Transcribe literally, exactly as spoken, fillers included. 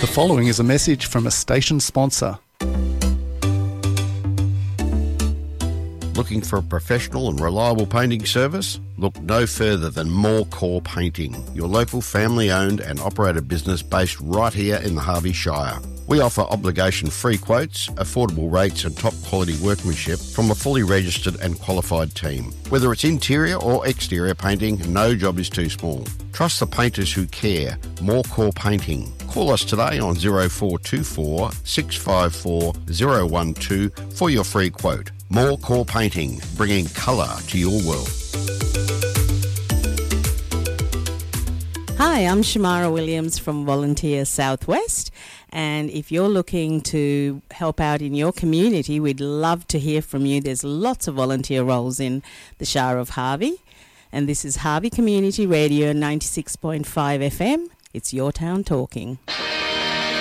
The following is a message from a station sponsor. Looking for a professional and reliable painting service? Look no further than More Core Painting, your local family-owned and operated business based right here in the Harvey Shire. We offer obligation-free quotes, affordable rates and top-quality workmanship from a fully registered and qualified team. Whether it's interior or exterior painting, no job is too small. Trust the painters who care. More Core Painting. Call us today on zero four two four, six five four, zero one two for your free quote. More Core Painting, bringing colour to your world. Hi, I'm Shamara Williams from Volunteer Southwest, and if you're looking to help out in your community, we'd love to hear from you. There's lots of volunteer roles in the Shire of Harvey, and this is Harvey Community Radio ninety-six point five F M. It's your town talking.